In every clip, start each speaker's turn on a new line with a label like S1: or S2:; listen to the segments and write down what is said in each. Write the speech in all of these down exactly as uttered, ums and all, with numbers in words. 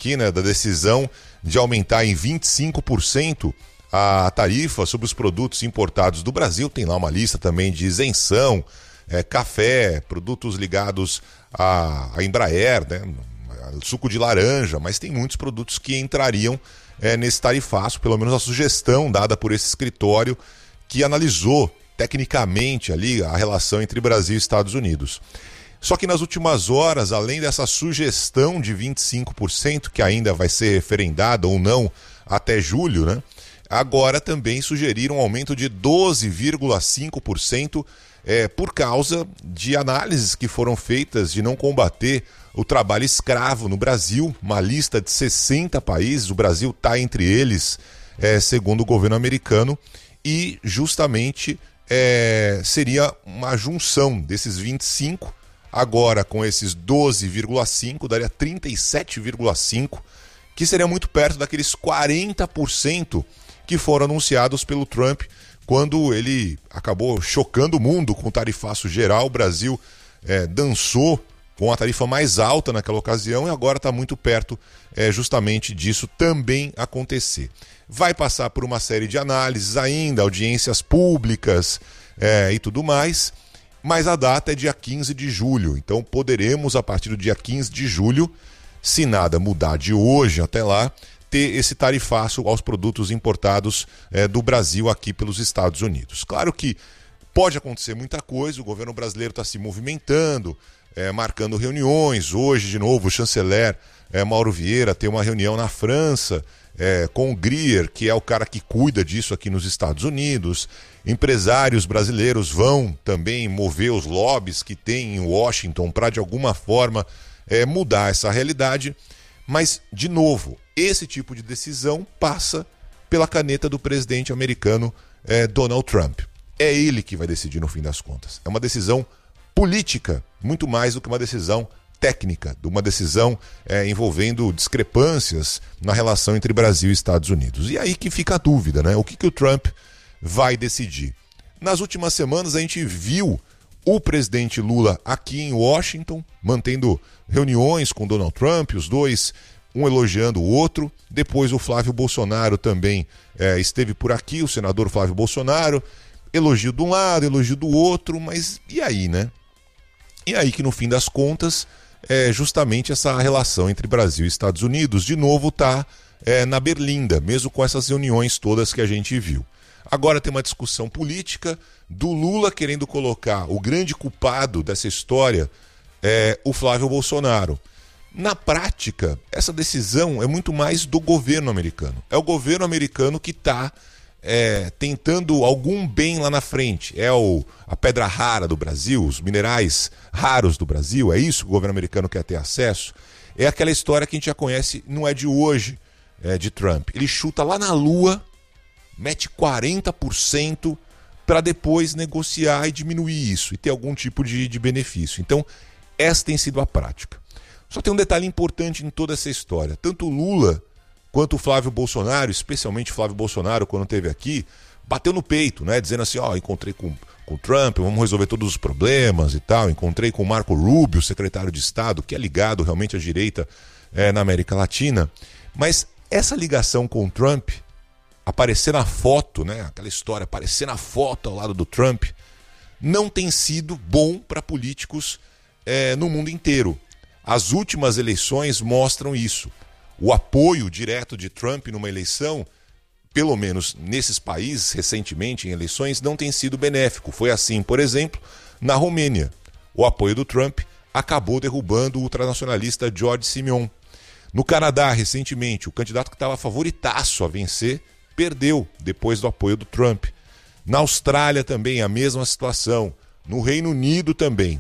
S1: aqui, né, da decisão de aumentar em vinte e cinco por cento a tarifa sobre os produtos importados do Brasil. Tem lá uma lista também de isenção, é, café, produtos ligados à, à Embraer, né, suco de laranja, mas tem muitos produtos que entrariam é, nesse tarifaço, pelo menos a sugestão dada por esse escritório que analisou tecnicamente ali a relação entre Brasil e Estados Unidos. Só que nas últimas horas, além dessa sugestão de vinte e cinco por cento, que ainda vai ser referendada ou não até julho, né? Agora também sugeriram um aumento de doze vírgula cinco por cento é, por causa de análises que foram feitas de não combater o trabalho escravo no Brasil, uma lista de sessenta países, o Brasil está entre eles, é, segundo o governo americano, e justamente é, seria uma junção desses vinte e cinco, agora com esses doze vírgula cinco, daria trinta e sete vírgula cinco, que seria muito perto daqueles quarenta por cento que foram anunciados pelo Trump quando ele acabou chocando o mundo com o tarifaço geral. O Brasil é, dançou com a tarifa mais alta naquela ocasião e agora está muito perto é, justamente disso também acontecer. Vai passar por uma série de análises ainda, audiências públicas é, e tudo mais, mas a data é dia quinze de julho, então poderemos a partir do dia quinze de julho, se nada mudar de hoje até lá, ter esse tarifaço aos produtos importados é, do Brasil aqui pelos Estados Unidos. Claro que pode acontecer muita coisa, o governo brasileiro está se movimentando, é, marcando reuniões. Hoje, de novo, o chanceler é, Mauro Vieira tem uma reunião na França é, com o Grier, que é o cara que cuida disso aqui nos Estados Unidos. Empresários brasileiros vão também mover os lobbies que tem em Washington para, de alguma forma, é, mudar essa realidade. Mas, de novo, esse tipo de decisão passa pela caneta do presidente americano eh, Donald Trump. É ele que vai decidir no fim das contas. É uma decisão política, muito mais do que uma decisão técnica, de uma decisão eh, envolvendo discrepâncias na relação entre Brasil e Estados Unidos. E aí que fica a dúvida, né? O que, que o Trump vai decidir? Nas últimas semanas a gente viu o presidente Lula aqui em Washington, mantendo reuniões com Donald Trump, os dois, um elogiando o outro. Depois o Flávio Bolsonaro também é, esteve por aqui, o senador Flávio Bolsonaro, elogio de um lado, elogio do outro, mas e aí, né? E aí que no fim das contas, é, justamente essa relação entre Brasil e Estados Unidos, de novo está é, na berlinda, mesmo com essas reuniões todas que a gente viu. Agora tem uma discussão política do Lula querendo colocar o grande culpado dessa história, é, o Flávio Bolsonaro. Na prática, essa decisão é muito mais do governo americano. É o governo americano que está é, tentando algum bem lá na frente. É o, a pedra rara do Brasil, os minerais raros do Brasil, é isso que o governo americano quer ter acesso. É aquela história que a gente já conhece, não é de hoje, é, de Trump. Ele chuta lá na lua, mete quarenta por cento para depois negociar e diminuir isso e ter algum tipo de, de benefício. Então, essa tem sido a prática. Só tem um detalhe importante em toda essa história. Tanto o Lula quanto o Flávio Bolsonaro, especialmente o Flávio Bolsonaro, quando esteve aqui, bateu no peito, né? Dizendo assim, ó, encontrei com, com o Trump, vamos resolver todos os problemas e tal. Encontrei com o Marco Rubio, secretário de Estado, que é ligado realmente à direita é, na América Latina. Mas essa ligação com o Trump, aparecer na foto, né? Aquela história, aparecer na foto ao lado do Trump, não tem sido bom para políticos é, no mundo inteiro. As últimas eleições mostram isso. O apoio direto de Trump numa eleição, pelo menos nesses países, recentemente em eleições, não tem sido benéfico. Foi assim, por exemplo, na Romênia. O apoio do Trump acabou derrubando o ultranacionalista George Simeon. No Canadá, recentemente, o candidato que estava favoritaço a vencer perdeu depois do apoio do Trump. Na Austrália também a mesma situação. No Reino Unido também.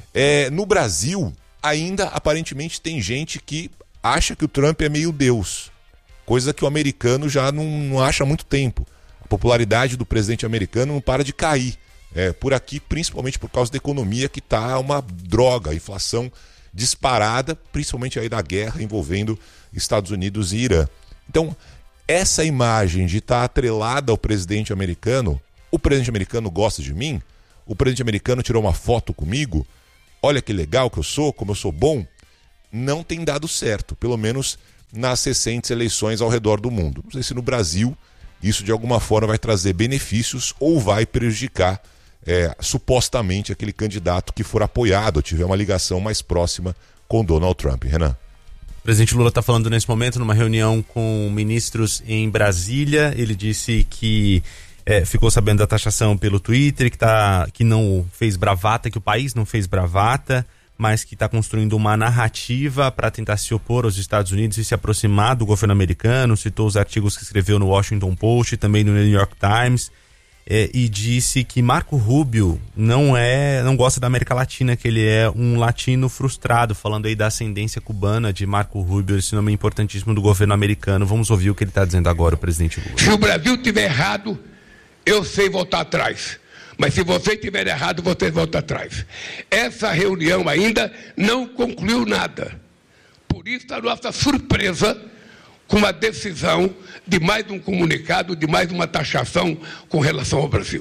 S1: É, no Brasil, ainda aparentemente tem gente que acha que o Trump é meio Deus. Coisa que o americano já não, não acha há muito tempo. A popularidade do presidente americano não para de cair. É, por aqui, principalmente por causa da economia, que está uma droga, a inflação disparada, principalmente aí da guerra envolvendo Estados Unidos e Irã. Então, essa imagem de estar atrelada ao presidente americano, o presidente americano gosta de mim, o presidente americano tirou uma foto comigo, olha que legal que eu sou, como eu sou bom, não tem dado certo, pelo menos nas recentes eleições ao redor do mundo. Não sei se no Brasil isso de alguma forma vai trazer benefícios ou vai prejudicar é, supostamente aquele candidato que for apoiado ou tiver uma ligação mais próxima com Donald Trump. Renan.
S2: O presidente Lula está falando nesse momento numa reunião com ministros em Brasília. Ele disse que é, ficou sabendo da taxação pelo Twitter, que, tá, que não fez bravata, que o país não fez bravata, mas que está construindo uma narrativa para tentar se opor aos Estados Unidos e se aproximar do governo americano. Citou os artigos que escreveu no Washington Post, também no New York Times, é, e disse que Marco Rubio não é, não gosta da América Latina, que ele é um latino frustrado, falando aí da ascendência cubana de Marco Rubio, esse nome importantíssimo do governo americano. Vamos ouvir o que ele está dizendo agora, o presidente Lula.
S3: Se o Brasil estiver errado, eu sei voltar atrás. Mas se você estiver errado, você volta atrás. Essa reunião ainda não concluiu nada. Por isso a nossa surpresa com a decisão de mais um comunicado, de mais uma taxação com relação ao Brasil.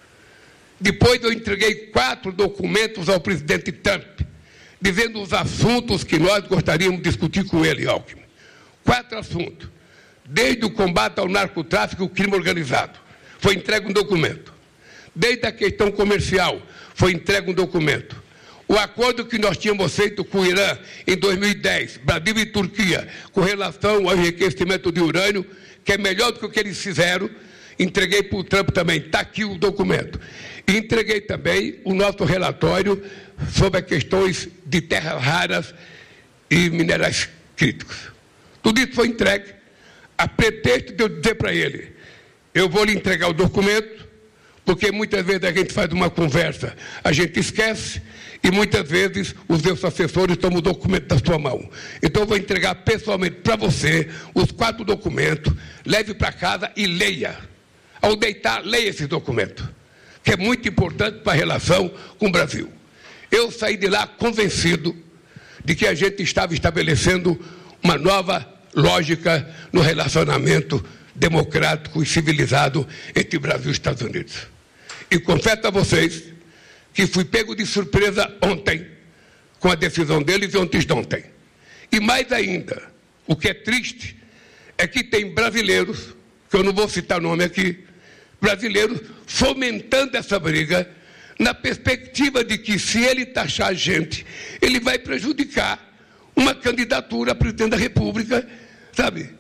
S3: Depois eu entreguei quatro documentos ao presidente Trump, dizendo os assuntos que nós gostaríamos de discutir com ele, Alckmin. Quatro assuntos. Desde o combate ao narcotráfico e o crime organizado. Foi entregue um documento. Desde a questão comercial, foi entregue um documento. O acordo que nós tínhamos feito com o Irã em dois mil e dez, Brasil e Turquia, com relação ao enriquecimento de urânio, que é melhor do que o que eles fizeram, entreguei para o Trump também. Está aqui o documento. E entreguei também o nosso relatório sobre as questões de terras raras e minerais críticos. Tudo isso foi entregue a pretexto de eu dizer para ele: eu vou lhe entregar o documento, porque muitas vezes a gente faz uma conversa, a gente esquece, e muitas vezes os seus assessores tomam o documento da sua mão. Então eu vou entregar pessoalmente para você os quatro documentos, leve para casa e leia. Ao deitar, leia esse documento, que é muito importante para a relação com o Brasil. Eu saí de lá convencido de que a gente estava estabelecendo uma nova lógica no relacionamento democrático e civilizado entre Brasil e Estados Unidos. E confesso a vocês que fui pego de surpresa ontem com a decisão deles e ontem de ontem. E mais ainda, o que é triste é que tem brasileiros, que eu não vou citar o nome aqui, brasileiros fomentando essa briga na perspectiva de que, se ele taxar a gente, ele vai prejudicar uma candidatura a presidente da República, sabe?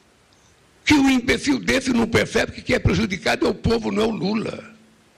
S3: Que um imbecil desse não percebe que quem é prejudicado é o povo, não é o Lula.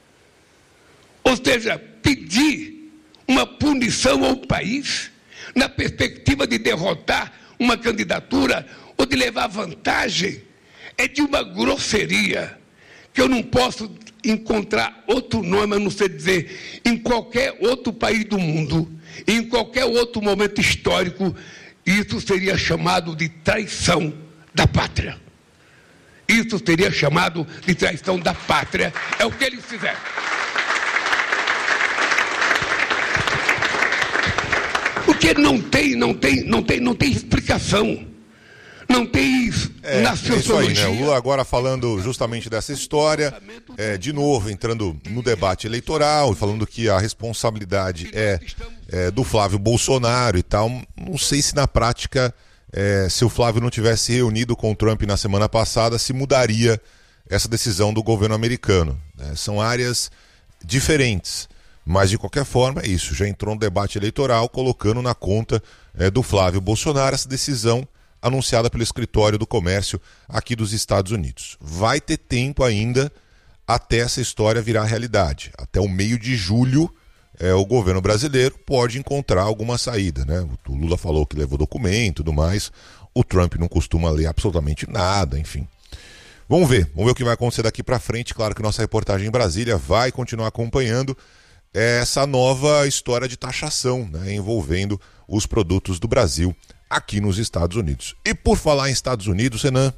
S3: Ou seja, pedir uma punição ao país na perspectiva de derrotar uma candidatura ou de levar vantagem é de uma grosseria que eu não posso encontrar outro nome a não ser dizer: em qualquer outro país do mundo, em qualquer outro momento histórico, isso seria chamado de traição da pátria. Isso seria chamado de traição da pátria. É o que eles fizeram. Porque não tem, não tem, não tem, não tem explicação. Não tem
S1: é,
S3: na
S1: é isso aí,
S3: sociologia.
S1: né? O Lula agora falando justamente dessa história, é, de novo entrando no debate eleitoral, falando que a responsabilidade é, é do Flávio Bolsonaro e tal. Não sei se na prática, é, se o Flávio não tivesse reunido com o Trump na semana passada, se mudaria essa decisão do governo americano, né? São áreas diferentes. Mas, de qualquer forma, é isso. Já entrou no debate eleitoral, colocando na conta é, do Flávio Bolsonaro essa decisão anunciada pelo Escritório do Comércio aqui dos Estados Unidos. Vai ter tempo ainda até essa história virar realidade. Até o meio de julho, é, o governo brasileiro pode encontrar alguma saída, né? O Lula falou que levou documento e tudo mais. O Trump não costuma ler absolutamente nada, enfim. Vamos ver. Vamos ver o que vai acontecer daqui para frente. Claro que nossa reportagem em Brasília vai continuar acompanhando essa nova história de taxação, né, envolvendo os produtos do Brasil aqui nos Estados Unidos. E por falar em Estados Unidos, Renan.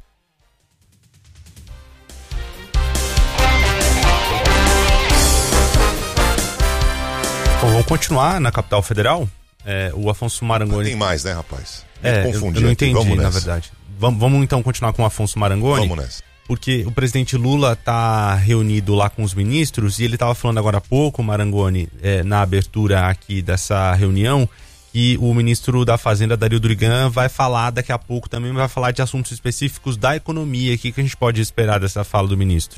S2: Bom, vamos continuar na capital federal. É, o Afonso Marangoni.
S1: Tem mais, né, rapaz?
S2: É,
S1: confundi
S2: eu não
S1: aqui.
S2: entendi,
S1: Vamos
S2: na
S1: nessa.
S2: verdade. Vamos, vamos então continuar com o Afonso Marangoni.
S1: Vamos nessa.
S2: Porque o presidente Lula está reunido lá com os ministros e ele estava falando agora há pouco, Marangoni, é, na abertura aqui dessa reunião, que o ministro da Fazenda, Dario Durigan, vai falar daqui a pouco também, vai falar de assuntos específicos da economia. O que, que a gente pode esperar dessa fala do ministro?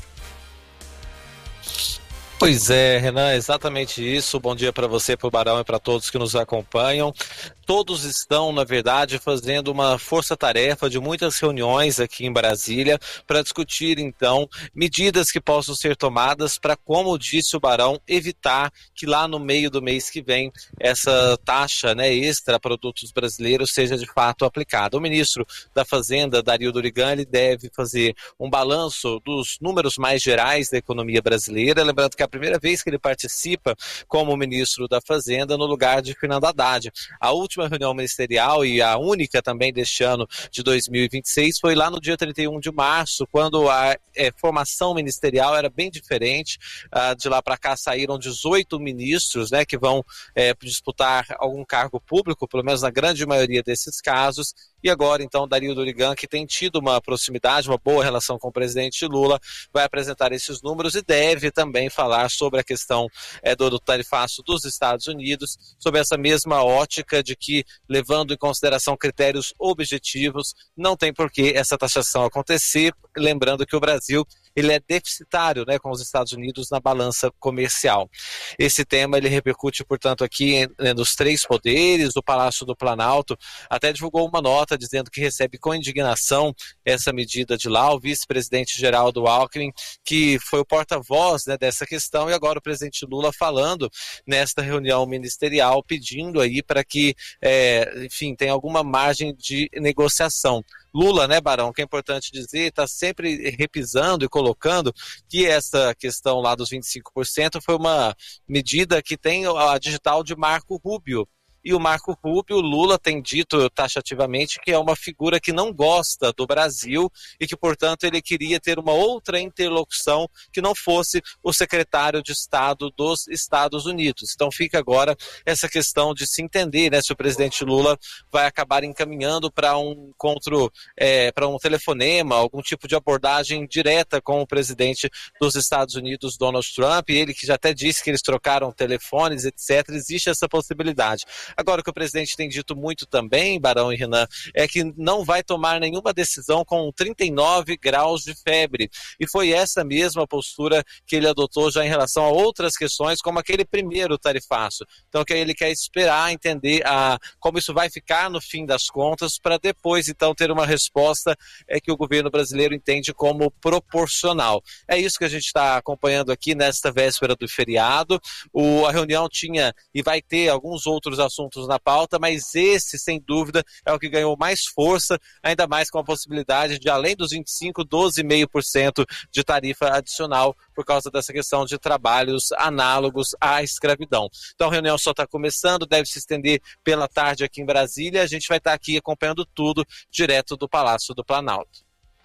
S4: Pois é, Renan, exatamente isso. Bom dia para você, para o Barão e para todos que nos acompanham. Todos estão, na verdade, fazendo uma força-tarefa de muitas reuniões aqui em Brasília para discutir, então, medidas que possam ser tomadas para, como disse o Barão, evitar que lá no meio do mês que vem essa taxa, né, extra a produtos brasileiros seja de fato aplicada. O ministro da Fazenda, Dario Durigan, ele deve fazer um balanço dos números mais gerais da economia brasileira, lembrando que é a primeira vez que ele participa como ministro da Fazenda no lugar de Fernando Haddad. A última reunião ministerial e a única também deste ano de dois mil e vinte e seis foi lá no dia trinta e um de março, quando a é, formação ministerial era bem diferente. Ah, de lá para cá saíram dezoito ministros, né, que vão é, disputar algum cargo público, pelo menos na grande maioria desses casos. E agora, então, Dario Durigan, que tem tido uma proximidade, uma boa relação com o presidente Lula, vai apresentar esses números e deve também falar sobre a questão é, do, do tarifaço dos Estados Unidos, sobre essa mesma ótica de que, levando em consideração critérios objetivos, não tem por que essa taxação acontecer, lembrando que o Brasil ele é deficitário, né, com os Estados Unidos na balança comercial. Esse tema ele repercute, portanto, aqui né, nos três poderes. O Palácio do Planalto até divulgou uma nota dizendo que recebe com indignação essa medida de lá. O vice-presidente Geraldo Alckmin, que foi o porta-voz né, dessa questão, e agora o presidente Lula falando nesta reunião ministerial, pedindo aí para que, é, enfim, tenha alguma margem de negociação. Lula, né, Barão, que é importante dizer, está sempre repisando e colocando que essa questão lá dos vinte e cinco por cento foi uma medida que tem a digital de Marco Rubio. E o Marco Rubio, Lula tem dito taxativamente que é uma figura que não gosta do Brasil e que, portanto, ele queria ter uma outra interlocução que não fosse o secretário de Estado dos Estados Unidos. Então fica agora essa questão de se entender, né, se o presidente Lula vai acabar encaminhando para um encontro, é, para um telefonema, algum tipo de abordagem direta com o presidente dos Estados Unidos, Donald Trump, e ele que já até disse que eles trocaram telefones, etcétera. Existe essa possibilidade. Agora, o que o presidente tem dito muito também, Barão e Renan, é que não vai tomar nenhuma decisão com trinta e nove graus de febre. E foi essa mesma postura que ele adotou já em relação a outras questões, como aquele primeiro tarifaço. Então, que ele quer esperar entender a, como isso vai ficar no fim das contas, para depois, então, ter uma resposta é, que o governo brasileiro entende como proporcional. É isso que a gente está acompanhando aqui nesta véspera do feriado. O, a reunião tinha e vai ter alguns outros assuntos na pauta, mas esse, sem dúvida, é o que ganhou mais força, ainda mais com a possibilidade de, além dos vinte e cinco por cento, doze vírgula cinco por cento de tarifa adicional por causa dessa questão de trabalhos análogos à escravidão. Então a reunião só está começando, deve se estender pela tarde aqui em Brasília. A gente vai estar aqui acompanhando tudo direto do Palácio do Planalto.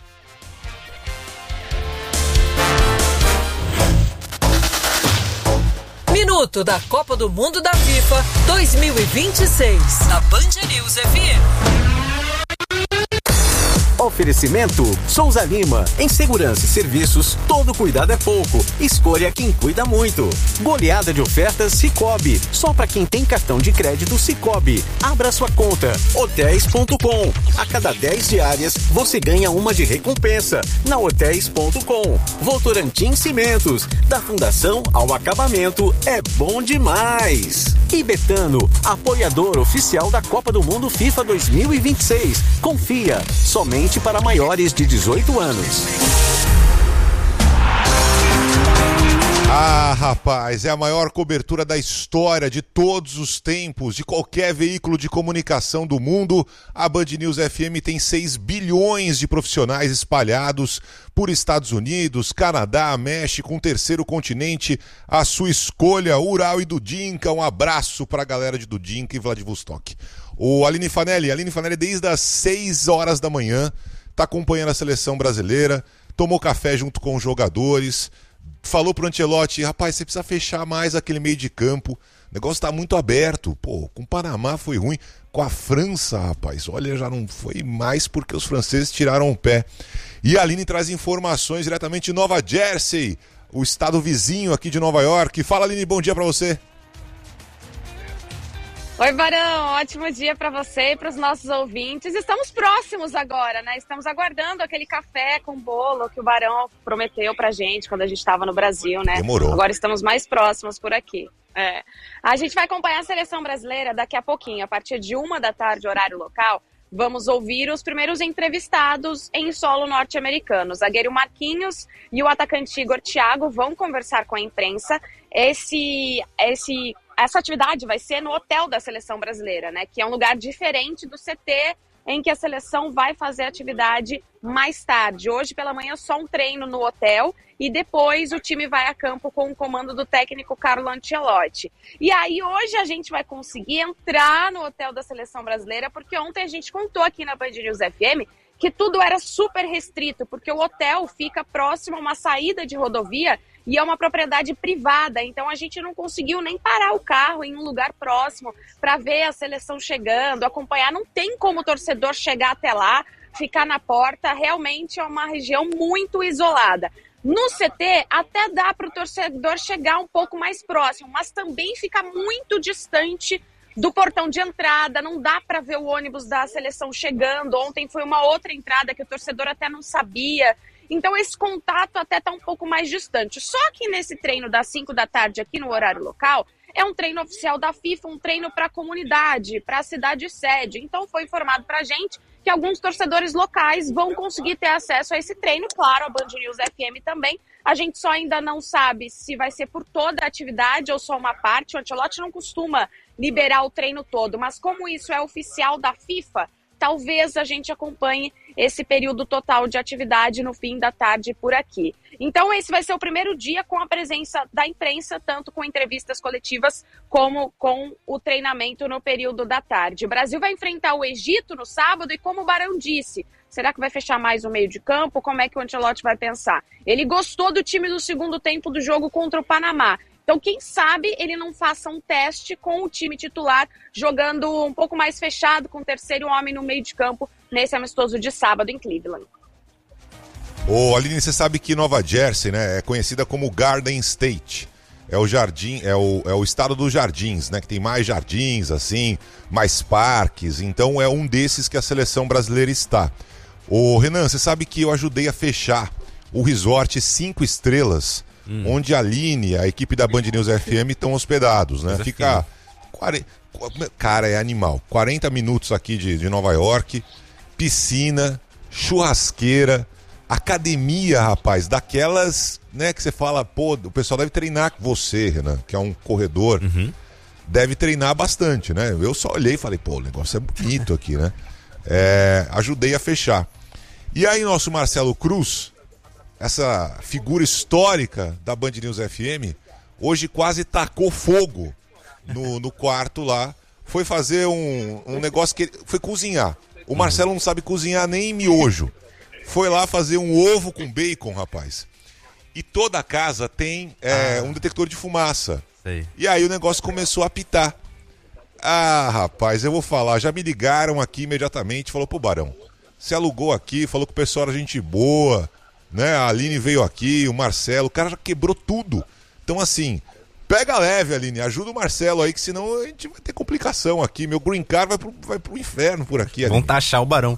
S5: Minuto da Copa do Mundo da FIFA dois mil e vinte e seis, na Band News F M.
S6: Oferecimento Souza Lima. Em segurança e serviços, todo cuidado é pouco. Escolha quem cuida muito. Goleada de ofertas Sicoob. Só para quem tem cartão de crédito Sicoob. Abra sua conta. hotéis ponto com. A cada dez diárias, você ganha uma de recompensa. Na hotéis ponto com. Votorantim Cimentos. Da fundação ao acabamento, é bom demais. E Betano, apoiador oficial da Copa do Mundo FIFA dois mil e vinte e seis. Confia. Somente para maiores de dezoito anos.
S1: Ah, rapaz, é a maior cobertura da história de todos os tempos, de qualquer veículo de comunicação do mundo. A Band News F M tem seis bilhões de profissionais espalhados por Estados Unidos, Canadá, México, um terceiro continente, a sua escolha, Ural e Dudinka. Um abraço para a galera de Dudinka e Vladivostok. O Aline Fanelli, Aline Fanelli desde as seis horas da manhã, está acompanhando a seleção brasileira, tomou café junto com os jogadores, falou pro Ancelotti, rapaz, você precisa fechar mais aquele meio de campo, o negócio tá muito aberto. Pô, com o Panamá foi ruim, com a França, rapaz, olha, já não foi mais porque os franceses tiraram o pé. E a Aline traz informações diretamente de Nova Jersey, o estado vizinho aqui de Nova York. Fala, Aline, bom dia pra você.
S7: Oi, Barão, ótimo dia para você e para os nossos ouvintes. Estamos próximos agora, né? Estamos aguardando aquele café com bolo que o Barão prometeu pra gente quando a gente estava no Brasil, né?
S1: Demorou.
S7: Agora estamos mais próximos por aqui. É. A gente vai acompanhar a seleção brasileira daqui a pouquinho, a partir de uma da tarde, horário local. Vamos ouvir os primeiros entrevistados em solo norte-americano. O zagueiro Marquinhos e o atacante Igor Thiago vão conversar com a imprensa. Esse, esse, essa atividade vai ser no hotel da seleção brasileira, né? Que é um lugar diferente do C T em que a seleção vai fazer atividade mais tarde. Hoje pela manhã só um treino no hotel e depois o time vai a campo com o comando do técnico Carlo Ancelotti. E aí hoje a gente vai conseguir entrar no hotel da seleção brasileira, porque ontem a gente contou aqui na Band News F M que tudo era super restrito, porque o hotel fica próximo a uma saída de rodovia e é uma propriedade privada, então a gente não conseguiu nem parar o carro em um lugar próximo para ver a seleção chegando, acompanhar. Não tem como o torcedor chegar até lá, ficar na porta, realmente é uma região muito isolada. No C T até dá para o torcedor chegar um pouco mais próximo, mas também fica muito distante do portão de entrada, não dá para ver o ônibus da seleção chegando. Ontem foi uma outra entrada que o torcedor até não sabia. Então esse contato até está um pouco mais distante. Só que nesse treino das cinco da tarde aqui no horário local, é um treino oficial da FIFA, um treino para a comunidade, para a cidade sede. Então foi informado para a gente que alguns torcedores locais vão conseguir ter acesso a esse treino. Claro, a Band News F M também. A gente só ainda não sabe se vai ser por toda a atividade ou só uma parte. O Ancelotti não costuma liberar o treino todo, mas como isso é oficial da FIFA, talvez a gente acompanhe esse período total de atividade no fim da tarde por aqui. Então esse vai ser o primeiro dia com a presença da imprensa, tanto com entrevistas coletivas como com o treinamento no período da tarde. O Brasil vai enfrentar o Egito no sábado e, como o Barão disse, será que vai fechar mais o meio de campo? Como é que o Ancelotti vai pensar? Ele gostou do time do segundo tempo do jogo contra o Panamá. Então, quem sabe ele não faça um teste com o time titular, jogando um pouco mais fechado, com o terceiro homem no meio de campo, nesse amistoso de sábado em Cleveland.
S1: Ô, Aline, você sabe que Nova Jersey, né, é conhecida como Garden State. É o jardim, é o, é o estado dos jardins, né, que tem mais jardins, assim, mais parques. Então, é um desses que a seleção brasileira está. Ô, Renan, você sabe que eu ajudei a fechar o resort cinco estrelas, Hum. onde a Aline e a equipe da Band News F M estão hospedados, né? Fica... quarenta... Cara, é animal. quarenta minutos aqui de, de Nova York, piscina, churrasqueira, academia, rapaz, daquelas, né, que você fala, pô, o pessoal deve treinar, você, Renan, que é um corredor, uhum. deve treinar bastante, né? Eu só olhei e falei, pô, o negócio é bonito aqui, né? É, ajudei a fechar. E aí, nosso Marcelo Cruz, essa figura histórica da Band News F M, hoje quase tacou fogo no, no quarto lá. Foi fazer um, um negócio que... Foi cozinhar. O Marcelo não sabe cozinhar nem miojo. Foi lá fazer um ovo com bacon, rapaz. E toda a casa tem é, ah. um detector de fumaça. Sei. E aí o negócio começou a apitar. Ah, rapaz, eu vou falar. Já me ligaram aqui imediatamente. Falou, pô, Barão, você alugou aqui, falou que o pessoal era gente boa, né? A Aline veio aqui, o Marcelo, o cara já quebrou tudo. Então, assim, pega leve, Aline, ajuda o Marcelo aí, que senão a gente vai ter complicação aqui. Meu green card vai pro, vai pro inferno por aqui, Aline.
S2: Vão taxar o Barão.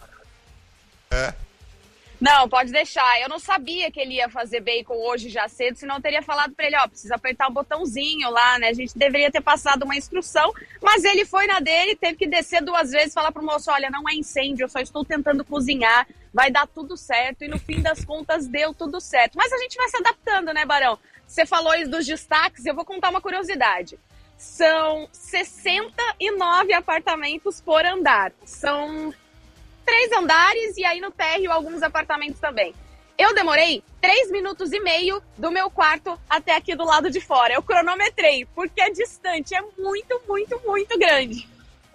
S1: É.
S7: Não, pode deixar. Eu não sabia que ele ia fazer bacon hoje já cedo, senão eu teria falado pra ele, ó, precisa apertar o botãozinho lá, né? A gente deveria ter passado uma instrução, mas ele foi na dele, teve que descer duas vezes e falar pro moço, olha, não é incêndio, eu só estou tentando cozinhar, vai dar tudo certo, e no fim das contas deu tudo certo. Mas a gente vai se adaptando, né, Barão? Você falou isso dos destaques, eu vou contar uma curiosidade. São sessenta e nove apartamentos por andar. São três andares e aí no térreo alguns apartamentos também. Eu demorei três minutos e meio do meu quarto até aqui do lado de fora. Eu cronometrei, porque é distante, é muito, muito, muito grande.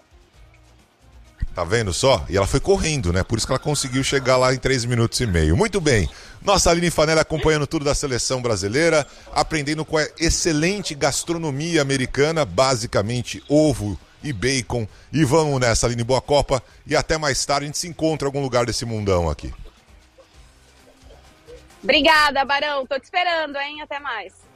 S1: Tá vendo só? E ela foi correndo, né? Por isso que ela conseguiu chegar lá em três minutos e meio. Muito bem. Nossa Aline Fanelli acompanhando tudo da seleção brasileira, aprendendo com a excelente gastronomia americana, basicamente ovo e bacon. E vamos nessa, Aline, boa Copa. E até mais tarde a gente se encontra em algum lugar desse mundão aqui.
S7: Obrigada, Barão. Tô te esperando, hein? Até mais.